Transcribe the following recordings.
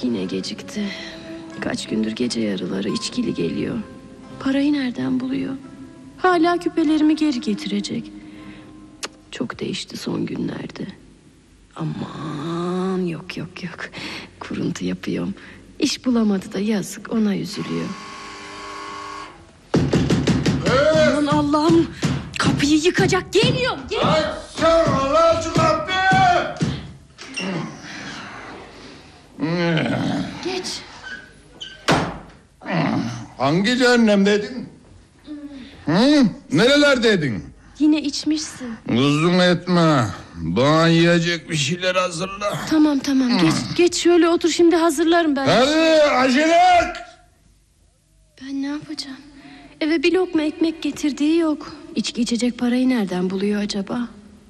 Yine gecikti. Kaç gündür gece yarıları içkili geliyor. Parayı nereden buluyor? Hala küpelerimi geri getirecek. Çok değişti son günlerde. Aman yok. Kuruntu yapıyorum. İş bulamadı da yazık, ona üzülüyor. Aman Allah'ım, kapıyı yıkacak, geliyor. Açsana Allah şu kapıyı. Geç. Hangi cehennemdeydin? Nerelerdeydin? Yine içmişsin. Uzun etme. Bana yiyecek bir şeyler hazırla. Tamam geç şöyle otur, şimdi hazırlarım ben. Hadi acele et. Ben ne yapacağım? Eve bir lokma ekmek getirdiği yok. İçki içecek parayı nereden buluyor acaba?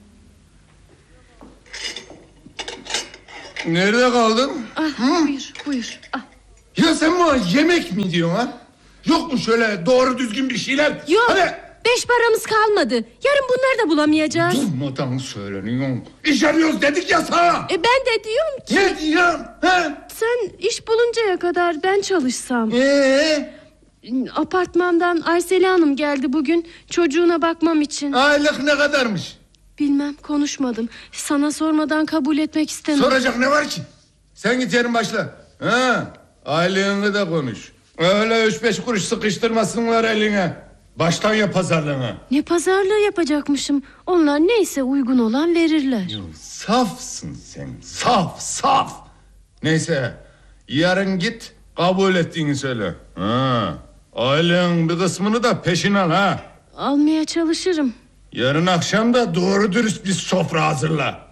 Nerede kaldın? Buyur. Ah. Ya sen bana yemek mi diyorsun ha? Yok mu şöyle doğru düzgün bir şeyler? Yok. Hadi. 5 paramız kalmadı. Yarın bunları da bulamayacağız. Durmadan söyleniyorsun. İş arıyoruz dedik ya sana. Ben de diyorum ki... Ne diyorsun? Ha? Sen iş buluncaya kadar ben çalışsam. Apartmandan Aysel Hanım geldi bugün, çocuğuna bakmam için. Aylık ne kadarmış? Bilmem, konuşmadım. Sana sormadan kabul etmek istemem. Soracak ne var ki? Sen git yarın başla. Aylığını da konuş. Öyle 3-5 kuruş sıkıştırmasınlar eline. Baştan yap pazarlığını. Ne pazarlığı yapacakmışım? Onlar neyse uygun olan verirler. Safsın sen, saf. Neyse, yarın git kabul ettiğini söyle. Aylığın bir kısmını da peşin al ha. Almaya çalışırım. Yarın akşam da doğru dürüst bir sofra hazırla.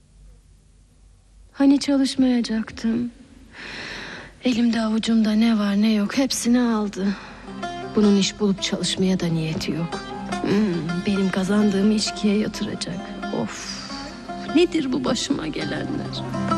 Hani çalışmayacaktım. Elimde avucumda ne var ne yok hepsini aldı. Bunun iş bulup çalışmaya da niyeti yok. Benim kazandığımı içkiye yatıracak. Of, nedir bu başıma gelenler?